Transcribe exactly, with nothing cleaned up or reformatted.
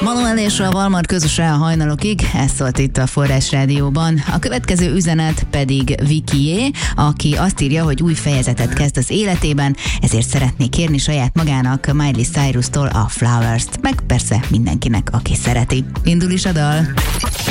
Manuel és a Valmar közösen a hajnalokig, ez szólt itt a Forrás Rádióban. A következő üzenet pedig Vikié, aki azt írja, hogy új fejezetet kezd az életében, ezért szeretné kérni saját magának Miley Cyrus-tól a Flowers-t, meg persze mindenkinek, aki szereti. Indul is a dal.